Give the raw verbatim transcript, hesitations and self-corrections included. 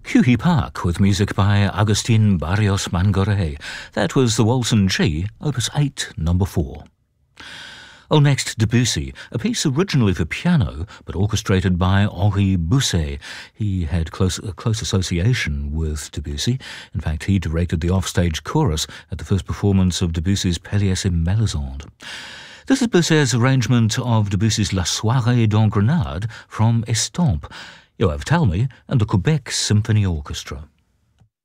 Hughie Park with music by Agustin Barrios Mangoré. That was the Waltz in G, Opus eight, number four. Oh, next, Debussy, a piece originally for piano, but orchestrated by Henri Bousset. He had close, a close association with Debussy. In fact, he directed the offstage chorus at the first performance of Debussy's Pelléas et Mélisande. This is Bousset's arrangement of Debussy's La Soirée dans Grenade from Estampes, Yoav Talmy and the Quebec Symphony Orchestra.